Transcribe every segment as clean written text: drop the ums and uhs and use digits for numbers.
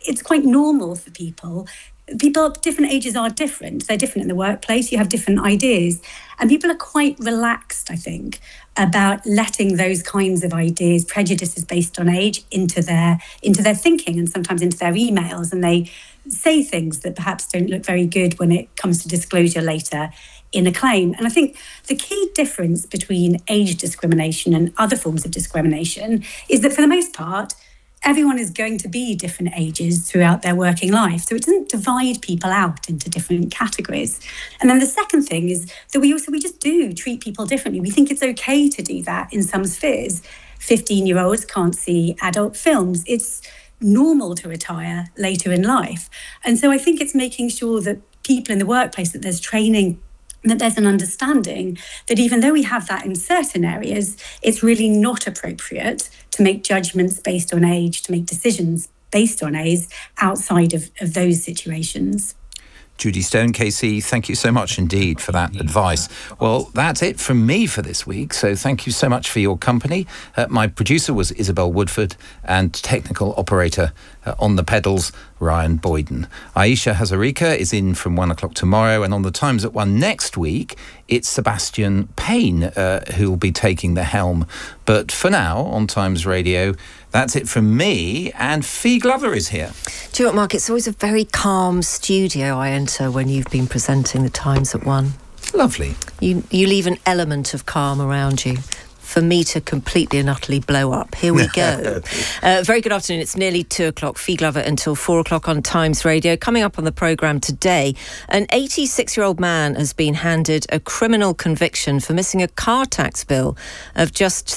it's quite normal for people. People at different ages are different. They're different in the workplace. You have different ideas. And people are quite relaxed, I think, about letting those kinds of ideas, prejudices based on age, into their thinking and sometimes into their emails. And they say things that perhaps don't look very good when it comes to disclosure later in a claim. And I think the key difference between age discrimination and other forms of discrimination is that for the most part, everyone is going to be different ages throughout their working life. So it doesn't divide people out into different categories. And then the second thing is that we just do treat people differently. We think it's okay to do that in some spheres. 15-year-olds can't see adult films. It's normal to retire later in life. And so I think it's making sure that people in the workplace, that there's training, that there's an understanding that even though we have that in certain areas, it's really not appropriate to make judgments based on age, to make decisions based on age outside of those situations. Judy Stone, KC, thank you so much indeed for that advice. Well, that's it from me for this week, so thank you so much for your company. My producer was Isabel Woodford, and technical operator on the pedals, Ryan Boyden. Aisha Hazarika is in from 1 o'clock tomorrow, and on the Times at 1 next week, it's Sebastian Payne who'll be taking the helm. But for now, on Times Radio, that's it from me, and Fee Glover is here. Do you know what, Mark? It's always a very calm studio I enter when you've been presenting the Times at 1. Lovely. You leave an element of calm around you for me to completely and utterly blow up. Here we go. Very good afternoon. It's nearly 2 o'clock. Fee Glover until 4 o'clock on Times Radio. Coming up on the programme today, an 86-year-old man has been handed a criminal conviction for missing a car tax bill of just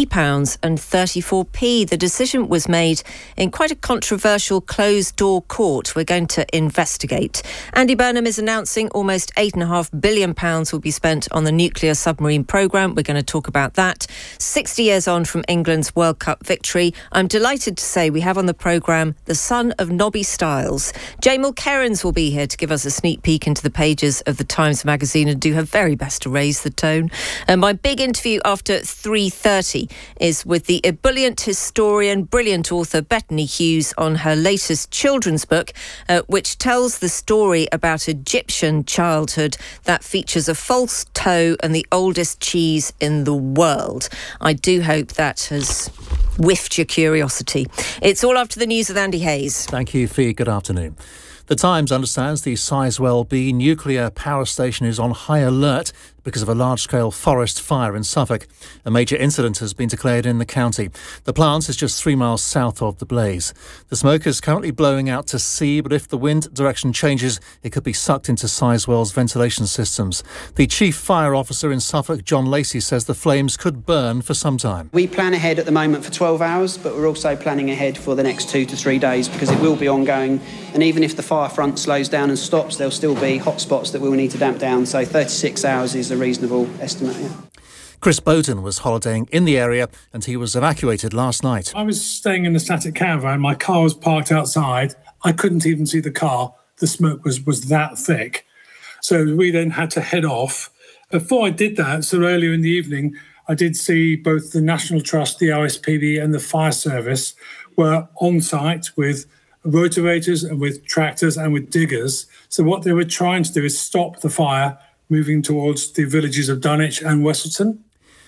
£3.34. The decision was made in quite a controversial closed-door court. We're going to investigate. Andy Burnham is announcing almost £8.5 billion will be spent on the nuclear submarine programme. We're going to talk about that. 60 years on from England's World Cup victory, I'm delighted to say we have on the programme the son of Nobby Stiles. Jay Mulkerrins will be here to give us a sneak peek into the pages of the Times magazine and do her very best to raise the tone. And my big interview after 3:30 is with the ebullient historian, brilliant author Bethany Hughes on her latest children's book, which tells the story about Egyptian childhood that features a false toe and the oldest cheese in the world. I do hope that has whiffed your curiosity. It's all after the news with Andy Hayes. Thank you, Fee. Good afternoon. The Times understands the Sizewell B nuclear power station is on high alert because of a large-scale forest fire in Suffolk. A major incident has been declared in the county. The plant is just 3 miles south of the blaze. The smoke is currently blowing out to sea, but if the wind direction changes, it could be sucked into Sizewell's ventilation systems. The chief fire officer in Suffolk, John Lacey, says the flames could burn for some time. We plan ahead at the moment for 12 hours, but we're also planning ahead for the next 2 to 3 days because it will be ongoing. And even if the fire front slows down and stops, there'll still be hot spots that we'll need to damp down. So 36 hours is a reasonable estimate, yeah. Chris Bowden was holidaying in the area and he was evacuated last night. I was staying in a static caravan. My car was parked outside. I couldn't even see the car. The smoke was that thick. So we then had to head off. Before I did that, so earlier in the evening, I did see both the National Trust, the OSPB and the fire service were on site with rotovators and with tractors and with diggers. So what they were trying to do is stop the fire moving towards the villages of Dunwich and Westleton.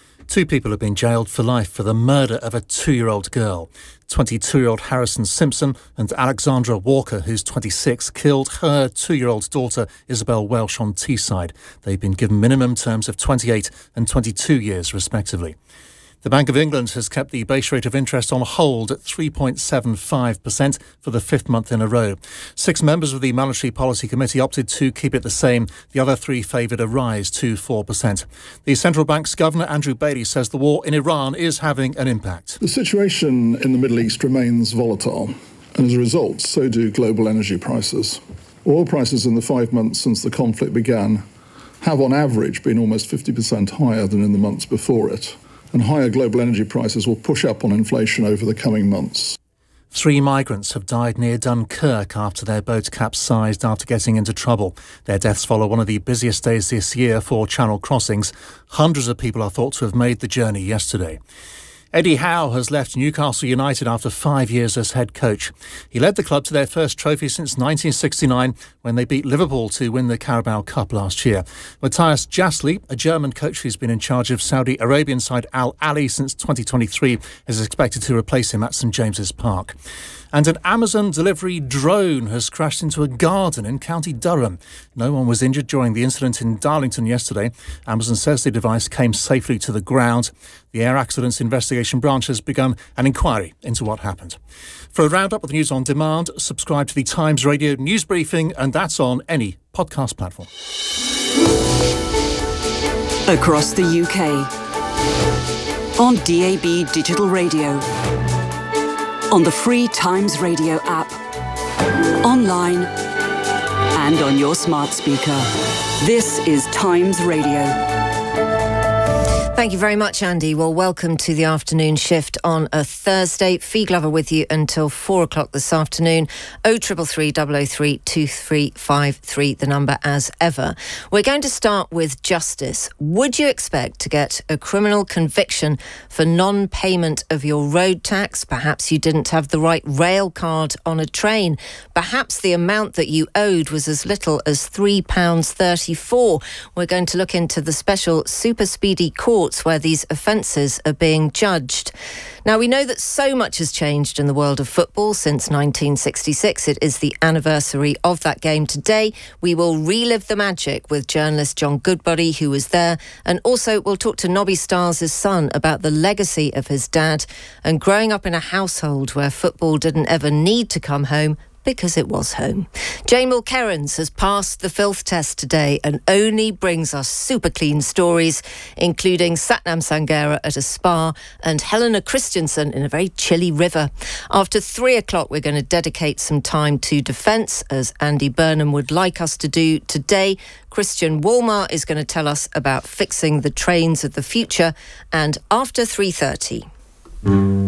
2 people have been jailed for life for the murder of a 2-year-old girl. 22-year-old Harrison Simpson and Alexandra Walker, who's 26, killed her 2-year-old daughter Isabel Welsh on Teesside. They've been given minimum terms of 28 and 22 years, respectively. The Bank of England has kept the base rate of interest on hold at 3.75% for the 5th month in a row. 6 members of the Monetary Policy Committee opted to keep it the same. The other 3 favoured a rise to 4%. The central bank's governor, Andrew Bailey, says the war in Iran is having an impact. The situation in the Middle East remains volatile, and as a result, so do global energy prices. Oil prices in the 5 months since the conflict began have on average been almost 50% higher than in the months before it. And higher global energy prices will push up on inflation over the coming months. 3 migrants have died near Dunkirk after their boat capsized after getting into trouble. Their deaths follow one of the busiest days this year for channel crossings. Hundreds of people are thought to have made the journey yesterday. Eddie Howe has left Newcastle United after 5 years as head coach. He led the club to their first trophy since 1969 when they beat Liverpool to win the Carabao Cup last year. Matthias Jasli, a German coach who's been in charge of Saudi Arabian side Al Ahly since 2023, is expected to replace him at St James's Park. And an Amazon delivery drone has crashed into a garden in County Durham. No one was injured during the incident in Darlington yesterday. Amazon says the device came safely to the ground. The Air Accidents Investigation Branch has begun an inquiry into what happened. For a roundup of the news on demand, subscribe to the Times Radio News Briefing, and that's on any podcast platform. Across the UK, on DAB Digital Radio, on the free Times Radio app, online and on your smart speaker. This is Times Radio. Thank you very much, Andy. Well, welcome to the afternoon shift on a Thursday. Fee Glover with you until 4 o'clock this afternoon. 0333 003 2353, the number as ever. We're going to start with justice. Would you expect to get a criminal conviction for non-payment of your road tax? Perhaps you didn't have the right rail card on a train. Perhaps the amount that you owed was as little as £3.34. We're going to look into the special super speedy court where these offences are being judged. Now, we know that so much has changed in the world of football since 1966. It is the anniversary of that game today. We will relive the magic with journalist John Goodbody, who was there, and also we'll talk to Nobby Stiles' son about the legacy of his dad and growing up in a household where football didn't ever need to come home because it was home. Jane Mulkerrins has passed the filth test today and only brings us super clean stories, including Satnam Sangera at a spa and Helena Christensen in a very chilly river. After 3 o'clock, we're going to dedicate some time to defence, as Andy Burnham would like us to do today. Christian Wolmar is going to tell us about fixing the trains of the future. And after 3:30...